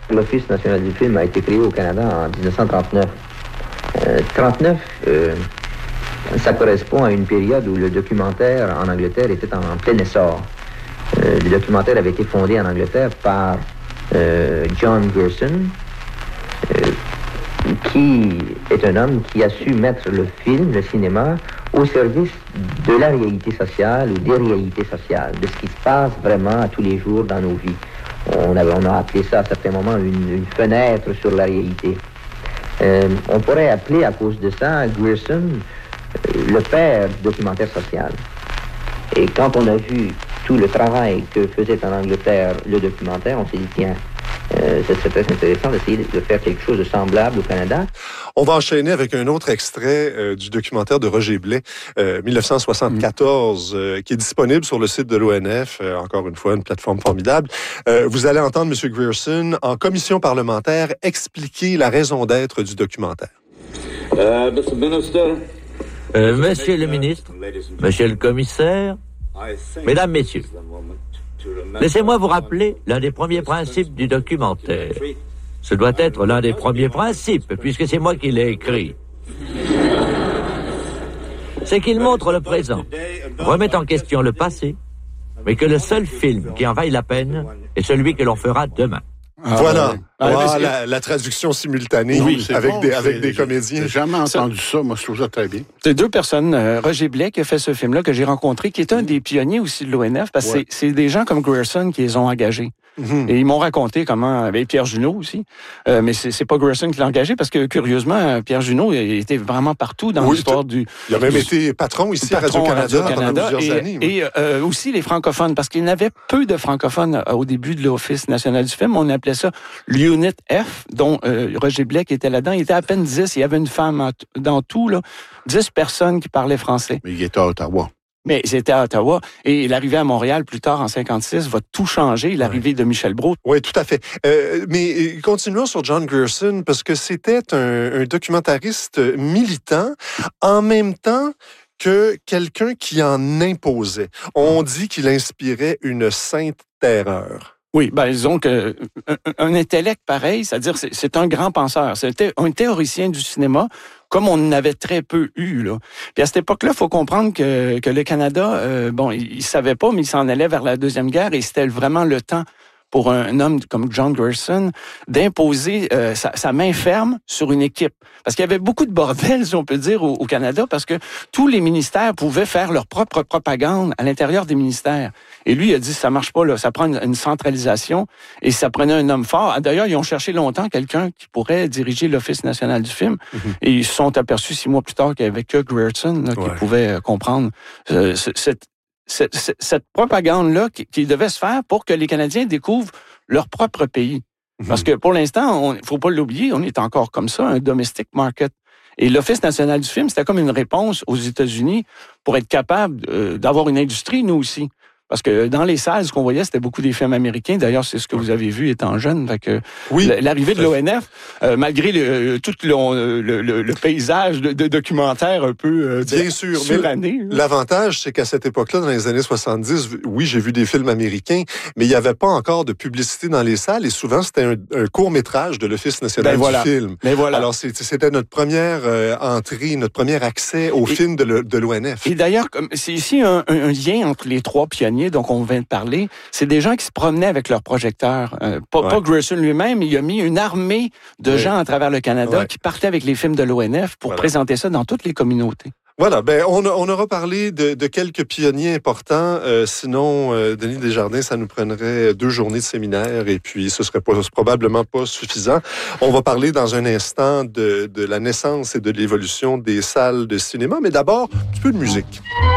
L'Office national du film a été créé au Canada en 1939. 39, ça correspond à une période où le documentaire en Angleterre était en plein essor. Le documentaire avait été fondé en Angleterre par John Grierson, qui est un homme qui a su mettre le film, le cinéma, au service de la réalité sociale ou des réalités sociales, de ce qui se passe vraiment à tous les jours dans nos vies. On a appelé ça à certains moments une fenêtre sur la réalité. On pourrait appeler à cause de ça Grierson le père du documentaire social. Et quand on a vu tout le travail que faisait en Angleterre le documentaire, on s'est dit, tiens, c'est très intéressant d'essayer de faire quelque chose de semblable au Canada. On va enchaîner avec un autre extrait du documentaire de Roger Blais, 1974, qui est disponible sur le site de l'ONF, encore une fois, une plateforme formidable. Vous allez entendre M. Grierson, en commission parlementaire, expliquer la raison d'être du documentaire. Monsieur le ministre, monsieur le commissaire, mesdames, messieurs, laissez-moi vous rappeler l'un des premiers principes du documentaire. Ce doit être l'un des premiers principes, puisque c'est moi qui l'ai écrit. C'est qu'il montre le présent, remet en question le passé, mais que le seul film qui en vaille la peine est celui que l'on fera demain. Voilà, la traduction simultanée avec des comédiens. J'ai jamais entendu ça, moi je trouve ça très bien. C'est deux personnes, Roger Blais qui a fait ce film-là que j'ai rencontré, qui est un des pionniers aussi de l'ONF, parce que c'est des gens comme Grierson qui les ont engagés. Mm-hmm. Et ils m'ont raconté comment, avec Pierre Junot aussi, mais c'est pas Grierson qui l'a engagé, parce que curieusement, Pierre Junot était vraiment partout dans l'histoire du... Il a même été patron ici à Radio-Canada pendant plusieurs années. Et aussi les francophones, parce qu'il y avait peu de francophones au début de l'Office national du film. On appelait ça l'Unit F, dont Roger Blais qui était là-dedans. Il était à peine 10. Il y avait une femme dans tout, là, 10 personnes qui parlaient français. Mais il était à Ottawa. Mais ils étaient à Ottawa. Et l'arrivée à Montréal, plus tard, en 56, va tout changer, l'arrivée de Michel Brault. Oui, tout à fait. Mais continuons sur John Grierson, parce que c'était un documentariste militant, en même temps que quelqu'un qui en imposait. On dit qu'il inspirait une sainte terreur. Oui, disons qu'un intellect pareil, c'est-à-dire c'est un grand penseur. C'était un théoricien du cinéma, comme on en avait très peu eu, là. Puis à cette époque-là, il faut comprendre que le Canada, il savait pas, mais il s'en allait vers la Deuxième Guerre et c'était vraiment le temps pour un homme comme John Grierson d'imposer sa main ferme sur une équipe. Parce qu'il y avait beaucoup de bordel, si on peut dire, au Canada, parce que tous les ministères pouvaient faire leur propre propagande à l'intérieur des ministères. Et lui, il a dit, ça marche pas, là, ça prend une centralisation, et ça prenait un homme fort. D'ailleurs, ils ont cherché longtemps quelqu'un qui pourrait diriger l'Office national du film, et ils se sont aperçus 6 mois plus tard qu'il n'y avait que Grierson qui pouvait comprendre cette propagande-là qui devait se faire pour que les Canadiens découvrent leur propre pays. Parce que pour l'instant, il ne faut pas l'oublier, on est encore comme ça, un domestic market. Et l'Office national du film, c'était comme une réponse aux États-Unis pour être capable d'avoir une industrie, nous aussi. Parce que dans les salles, ce qu'on voyait, c'était beaucoup des films américains. D'ailleurs, c'est ce que vous avez vu étant jeune. Fait que l'arrivée de l'ONF, malgré tout le paysage de documentaires un peu bien sûr, suranné. L'avantage, c'est qu'à cette époque-là, dans les années 70, oui, j'ai vu des films américains, mais il n'y avait pas encore de publicité dans les salles et souvent, c'était un court-métrage de l'Office national du film. Alors, c'était notre première entrée, notre premier accès au film de l'ONF. Et d'ailleurs, c'est ici un lien entre les trois pionniers donc on vient de parler, c'est des gens qui se promenaient avec leurs projecteurs. Pas Grierson lui-même, il a mis une armée de gens à travers le Canada qui partaient avec les films de l'ONF pour présenter ça dans toutes les communautés. Voilà, on aura parlé de quelques pionniers importants. Sinon, Denis Desjardins, ça nous prendrait 2 journées de séminaire et puis ce serait probablement pas suffisant. On va parler dans un instant de la naissance et de l'évolution des salles de cinéma, mais d'abord, un petit peu de musique.